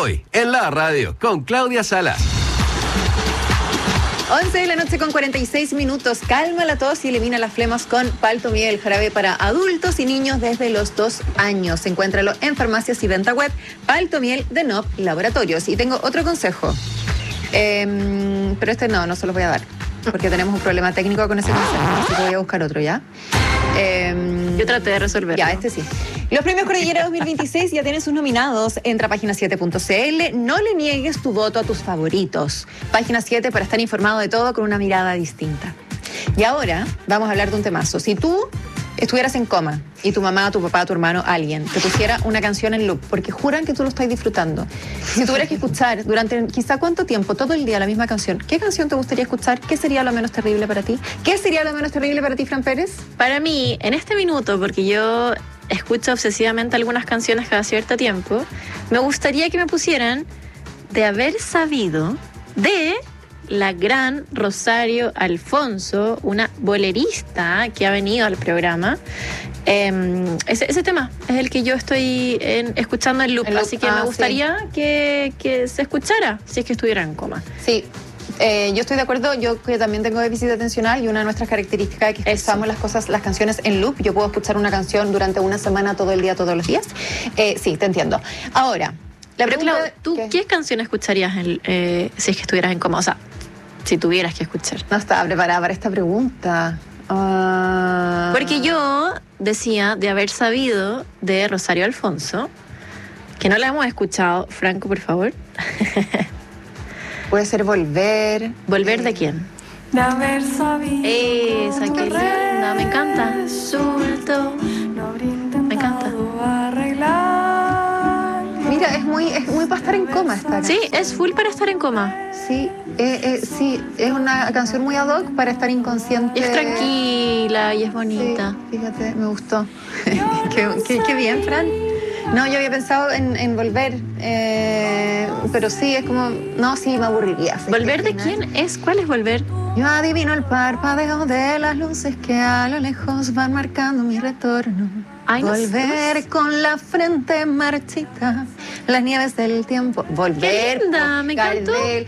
Hoy, en la radio, con Claudia Salas. 11 de la noche con 46 minutos. Calma la tos y elimina las flemas con Paltomiel, jarabe para adultos y niños desde los 2 años. Encuéntralo en farmacias y venta web. Paltomiel de Nop Laboratorios. Y tengo otro consejo. Pero este no se los voy a dar. Porque tenemos un problema técnico con ese consejo. Así que voy a buscar otro, ¿ya? Yo traté de resolverlo. Ya, este sí. Los premios Cordillera 2026 ya tienen sus nominados. Entra a página7.cl. No le niegues tu voto a tus favoritos. Página 7 para estar informado de todo con una mirada distinta. Y ahora vamos a hablar de un temazo. Si tú estuvieras en coma y tu mamá, tu papá, tu hermano, alguien te pusiera una canción en loop, porque juran que tú lo estás disfrutando. Si tuvieras que escuchar durante quizá cuánto tiempo, todo el día la misma canción, ¿qué canción te gustaría escuchar? ¿Qué sería lo menos terrible para ti? ¿Qué sería lo menos terrible para ti, Fran Pérez? Para mí, en este minuto, porque yo escucho obsesivamente algunas canciones cada cierto tiempo, me gustaría que me pusieran De haber sabido de la gran Rosario Alfonso, una bolerista que ha venido al programa. Ese tema es el que yo estoy escuchando en loop, así que me gustaría que se escuchara si es que estuviera en coma. Sí. Yo estoy de acuerdo, yo que también tengo déficit atencional y una de nuestras características es que escuchamos las canciones en loop. Yo puedo escuchar una canción durante una semana, todo el día, todos los días. Sí, te entiendo. Ahora, la pregunta... Clau, ¿tú qué canción escucharías si es que estuvieras en coma? O sea, si tuvieras que escuchar. No estaba preparada para esta pregunta. Porque yo decía de haber sabido de Rosario Alfonso, que no la hemos escuchado. Franco, por favor. Puede ser Volver. ¿Volver de quién? De haber sabido. Esa, qué linda, me encanta. Me encanta. Mira, es muy para estar en coma esta canción. Sí, es full para estar en coma. Sí, sí, es una canción muy ad hoc para estar inconsciente. Y es tranquila y es bonita. Sí, fíjate, me gustó. qué bien, Fran. No, yo había pensado en Volver, pero sí, es como... No, sí, me aburriría. ¿Volver de quién es? ¿Cuál es Volver? Yo adivino el parpadeo de las luces que a lo lejos van marcando mi retorno. Ay, no Volver sé. con la frente marchita, las nieves del tiempo. Volver. Qué linda, me encantó.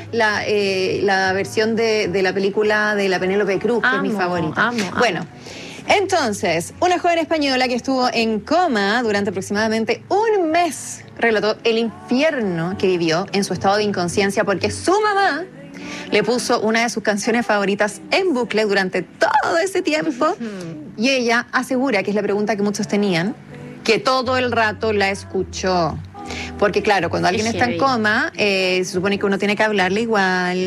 La versión de la película de la Penélope Cruz, que es mi favorita. Amo. Bueno, entonces, una joven española que estuvo en coma durante aproximadamente un mes relató el infierno que vivió en su estado de inconsciencia porque su mamá le puso una de sus canciones favoritas en bucle durante todo ese tiempo y ella asegura, que es la pregunta que muchos tenían, que todo el rato la escuchó. Porque claro, cuando alguien está en coma, se supone que uno tiene que hablarle igual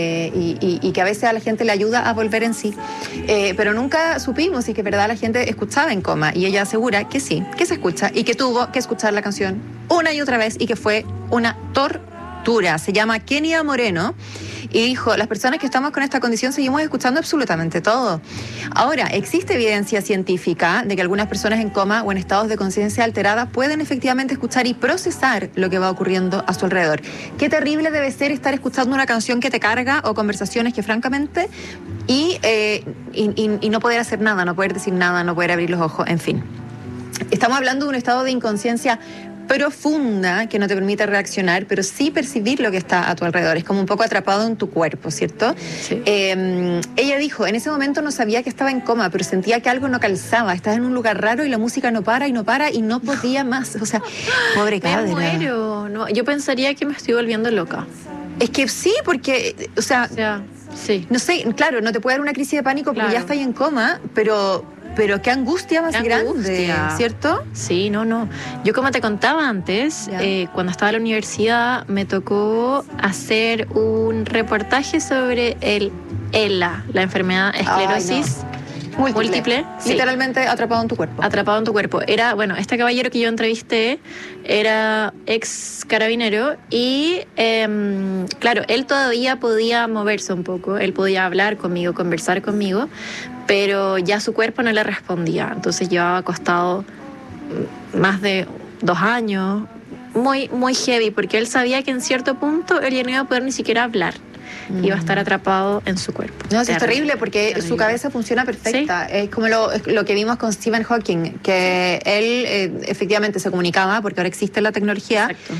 y que a veces a la gente le ayuda a volver en sí. Pero nunca supimos si es que verdad la gente escuchaba en coma. Y ella asegura que sí, que se escucha y que tuvo que escuchar la canción una y otra vez y que fue una tortura. Se llama Kenia Moreno y dijo, las personas que estamos con esta condición seguimos escuchando absolutamente todo. Ahora, existe evidencia científica de que algunas personas en coma o en estados de conciencia alterada pueden efectivamente escuchar y procesar lo que va ocurriendo a su alrededor. Qué terrible debe ser estar escuchando una canción que te carga o conversaciones que francamente y no poder hacer nada, no poder decir nada, no poder abrir los ojos, en fin. Estamos hablando de un estado de inconsciencia profunda que no te permite reaccionar, pero sí percibir lo que está a tu alrededor. Es como un poco atrapado en tu cuerpo, ¿cierto? Sí. Ella dijo, en ese momento no sabía que estaba en coma, pero sentía que algo no calzaba. Estás en un lugar raro y la música no para y no para y no podía más. O sea, pobre cadera. Me muero. No, yo pensaría que me estoy volviendo loca. Es que sí, porque, o sea, sí. No sé, claro, no te puede dar una crisis de pánico porque ya estás en coma, pero qué angustia más grande, ¿cierto? Sí, no. Yo, como te contaba antes, cuando estaba en la universidad me tocó hacer un reportaje sobre el ELA, la enfermedad esclerosis múltiple. Sí. Literalmente atrapado en tu cuerpo. Atrapado en tu cuerpo. Era, bueno, este caballero que yo entrevisté era ex carabinero y, claro, él todavía podía moverse un poco, él podía hablar conmigo, conversar conmigo, pero ya su cuerpo no le respondía. Entonces llevaba acostado más de 2 años, muy, muy heavy, porque él sabía que en cierto punto él ya no iba a poder ni siquiera hablar. Iba a estar atrapado en su cuerpo. No, es terrible porque su cabeza funciona perfecta. ¿Sí? Es como lo que vimos con Stephen Hawking, que él efectivamente se comunicaba, porque ahora existe la tecnología. Exacto.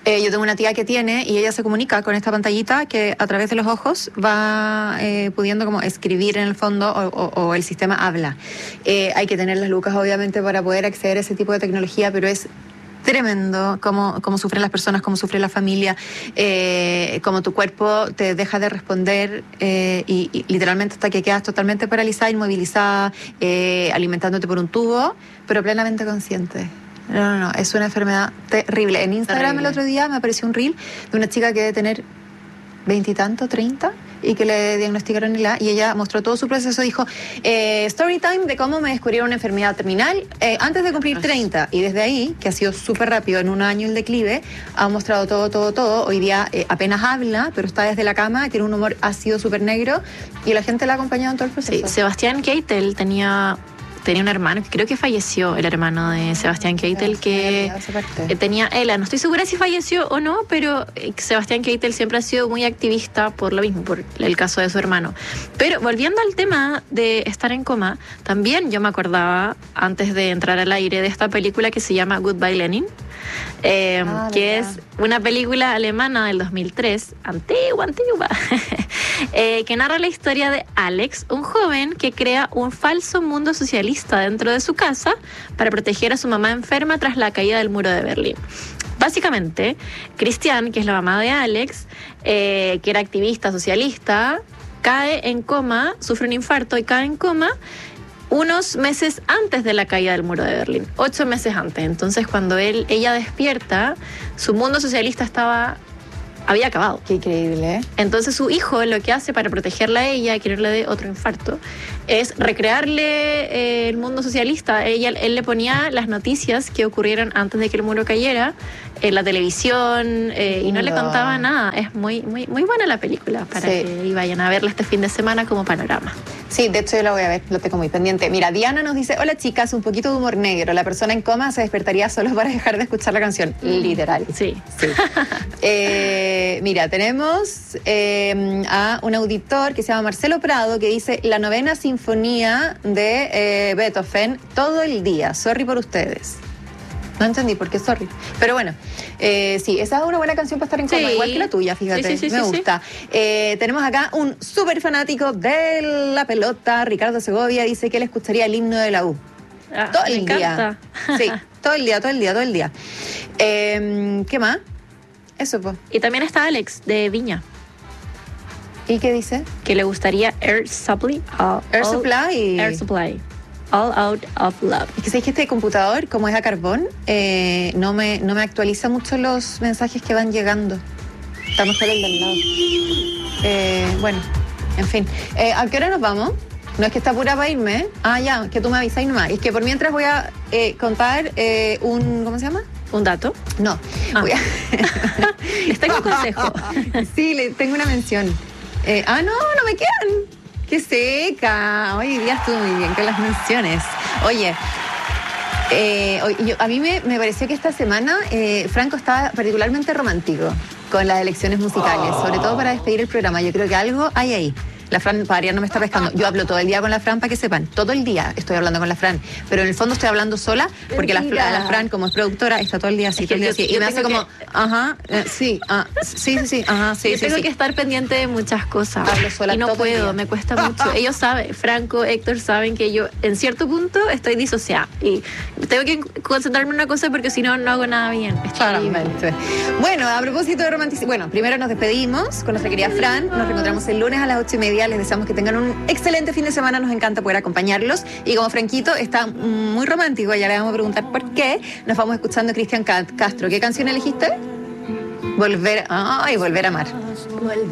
Yo tengo una tía que tiene y ella se comunica con esta pantallita que a través de los ojos va pudiendo como escribir en el fondo o el sistema habla. Hay que tener las lucas obviamente para poder acceder a ese tipo de tecnología, pero es tremendo cómo sufren las personas, cómo sufre la familia, cómo tu cuerpo te deja de responder y literalmente hasta que quedas totalmente paralizada, inmovilizada, alimentándote por un tubo, pero plenamente consciente. No, es una enfermedad terrible. En Instagram el otro día me apareció un reel de una chica que debe tener 20 y tanto, 30, y que le diagnosticaron ELA, y ella mostró todo su proceso, dijo, story time de cómo me descubrieron una enfermedad terminal antes de cumplir 30, y desde ahí, que ha sido súper rápido, en un año el declive, ha mostrado todo, hoy día apenas habla, pero está desde la cama, tiene un humor ácido súper negro, y la gente la ha acompañado en todo el proceso. Sí, Sebastián Keitel tenía un hermano, que creo que falleció, el hermano de Sebastián Keitel, que tenía ELA. No estoy segura si falleció o no, pero Sebastián Keitel siempre ha sido muy activista por lo mismo, por el caso de su hermano. Pero volviendo al tema de estar en coma, también yo me acordaba, antes de entrar al aire, de esta película que se llama Goodbye Lenin, que es una película alemana del 2003, antigua, que narra la historia de Alex, un joven que crea un falso mundo socialista dentro de su casa para proteger a su mamá enferma tras la caída del muro de Berlín. Básicamente, Christian, que es la mamá de Alex, que era activista socialista, cae en coma, sufre un infarto y cae en coma unos meses antes de la caída del muro de Berlín, 8 meses antes. Entonces, cuando ella despierta, su mundo socialista había acabado. Qué increíble, ¿eh? Entonces su hijo lo que hace para protegerla a ella y que no le dé otro infarto es recrearle el mundo socialista. Él le ponía las noticias que ocurrieron antes de que el muro cayera en la televisión y no le contaba nada. Es muy buena la película para que vayan a verla este fin de semana como panorama. Sí, de hecho yo la voy a ver, lo tengo muy pendiente. Mira, Diana nos dice, hola chicas, un poquito de humor negro. La persona en coma se despertaría solo para dejar de escuchar la canción. Literal. Sí. Mira, tenemos a un auditor que se llama Marcelo Prado que dice, la 9ª sinfonía de Beethoven todo el día. Sorry por ustedes. No entendí por qué sorry. Pero bueno, sí, esa es una buena canción para estar en coma, igual que la tuya, fíjate. Me gusta. Tenemos acá un súper fanático de la pelota, Ricardo Segovia, dice que él escucharía el himno de la U. Todo el día. Sí, todo el día. ¿Qué más? Eso, pues. Y también está Alex, de Viña. ¿Y qué dice? Que le gustaría Air Supply. Air Supply. All Out of Love. Es que sabéis que este computador, como es a carbón, no me actualiza mucho los mensajes que van llegando. Está mejor el del lado. Bueno, en fin. ¿A qué hora nos vamos? No es que está apurada para irme. Ya, que tú me avisáis nomás. Es que por mientras voy a contar ¿cómo se llama? ¿Un dato? No. Voy a... Les tengo un consejo. Sí, tengo una mención. No me quedan. ¡Qué seca! Hoy día estuvo muy bien con las menciones. Oye, a mí me pareció que esta semana Franco estaba particularmente romántico con las elecciones musicales, sobre todo para despedir el programa. Yo creo que algo hay ahí. La Fran Parian no me está pescando. Yo hablo todo el día con la Fran, para que sepan. Todo el día estoy hablando con la Fran. Pero en el fondo estoy hablando sola, porque la Fran, como es productora, está todo el día así. Y me hace como, sí. Tengo que estar pendiente de muchas cosas. Hablo sola y no todo puedo, el día. me cuesta mucho. Ellos saben, Franco, Héctor, saben que yo en cierto punto estoy disociada. Y tengo que concentrarme en una cosa porque si no, no hago nada bien. Claramente. Bueno, a propósito de romanticismo. Bueno, primero nos despedimos con nuestra querida Fran. Nos reencontramos el lunes a las 8:30. Les deseamos que tengan un excelente fin de semana. Nos encanta poder acompañarlos. Y como Franquito está muy romántico, ya le vamos a preguntar por qué, nos vamos escuchando a Cristian Castro. ¿Qué canción elegiste? Volver a amar.